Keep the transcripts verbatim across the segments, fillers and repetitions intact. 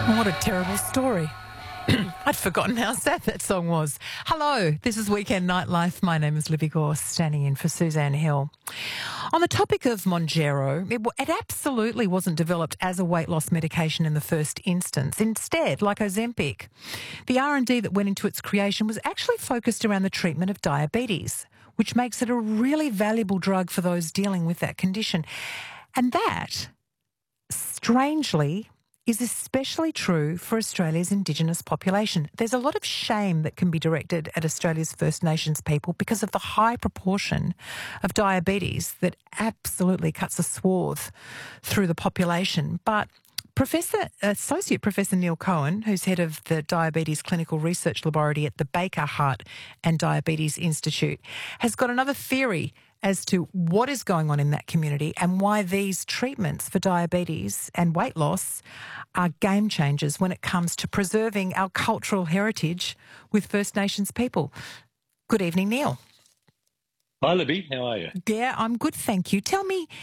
What a terrible story. I'd forgotten how sad that song was. Hello, this is Weekend Nightlife. My name is Libby Gore, standing in for Suzanne Hill. On the topic of Mounjaro, it, it absolutely wasn't developed as a weight loss medication in the first instance. Instead, like Ozempic, the R and D that went into its creation was actually focused around the treatment of diabetes, which makes it a really valuable drug for those dealing with that condition. And that, strangely, is especially true for Australia's Indigenous population. There's a lot of shame that can be directed at Australia's First Nations people because of the high proportion of diabetes that absolutely cuts a swath through the population. But Professor, Associate Professor Neil Cohen, who's head of the Diabetes Clinical Research Laboratory at the Baker Heart and Diabetes Institute, has got another theory as to what is going on in that community and why these treatments for diabetes and weight loss are game changers when it comes to preserving our cultural heritage with First Nations people. Good evening, Neil. Hi, Libby. How are you? Yeah, I'm good, thank you. Tell me,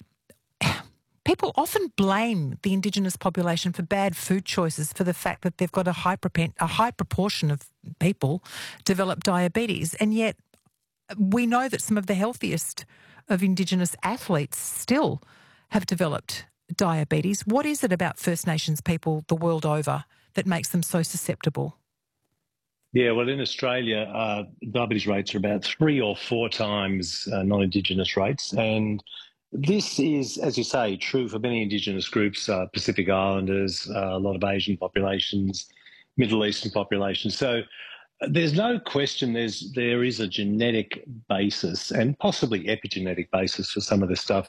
people often blame the Indigenous population for bad food choices for the fact that they've got a high, propen- a high proportion of people develop diabetes, and yet we know that some of the healthiest of Indigenous athletes still have developed diabetes. What is it about First Nations people the world over that makes them so susceptible? Yeah, well, in Australia, uh, diabetes rates are about three or four times uh, non-Indigenous rates. And this is, as you say, true for many Indigenous groups, uh, Pacific Islanders, uh, a lot of Asian populations, Middle Eastern populations. So there's no question there's, there is a genetic basis and possibly epigenetic basis for some of this stuff.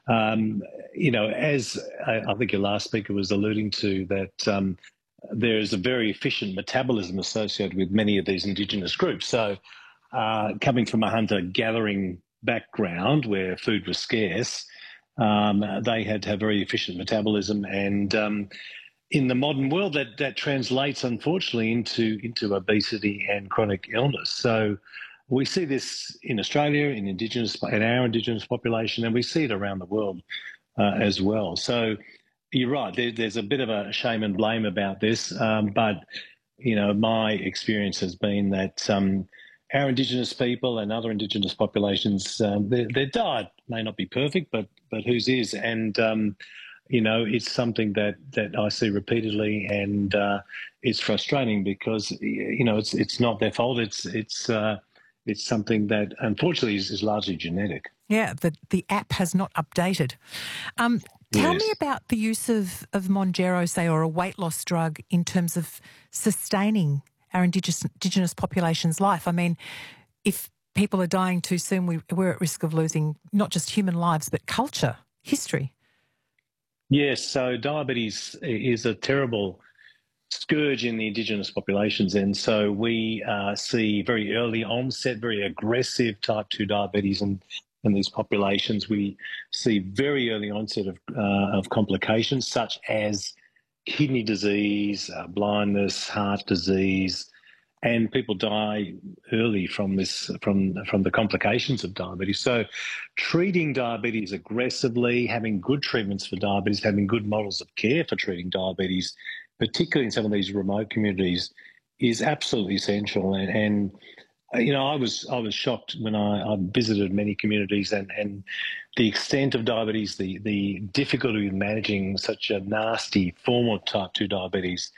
Um, you know, as I, I think your last speaker was alluding to, that um, there is a very efficient metabolism associated with many of these Indigenous groups. So uh, coming from a hunter-gathering background where food was scarce, um, they had to have very efficient metabolism, and um, in the modern world, that, that translates, unfortunately, into, into obesity and chronic illness. So we see this in Australia, in Indigenous, in our Indigenous population, and we see it around the world uh, as well. So you're right, there, there's a bit of a shame and blame about this, um, but, you know, my experience has been that um, our Indigenous people and other Indigenous populations, um, their, their diet may not be perfect, but, but whose is? And um, You know, it's something that, that I see repeatedly, and uh, it's frustrating because, you know, it's it's not their fault. It's it's uh, it's something that unfortunately is, is largely genetic. Yeah, the, the app has not updated. Um, tell Yes. me about the use of, of Mounjaro, say, or a weight loss drug in terms of sustaining our Indigenous, Indigenous population's life. I mean, if people are dying too soon, we, we're at risk of losing not just human lives, but culture, history. Yes, so diabetes is a terrible scourge in the Indigenous populations, and so we uh, see very early onset, very aggressive type two diabetes in, in these populations. We see very early onset of, uh, of complications such as kidney disease, uh, blindness, heart disease, and people die early from this, from from the complications of diabetes. So treating diabetes aggressively, having good treatments for diabetes, having good models of care for treating diabetes, particularly in some of these remote communities, is absolutely essential. And, and you know, I was I was shocked when I, I visited many communities, and, and the extent of diabetes, the, the difficulty of managing such a nasty form of type two diabetes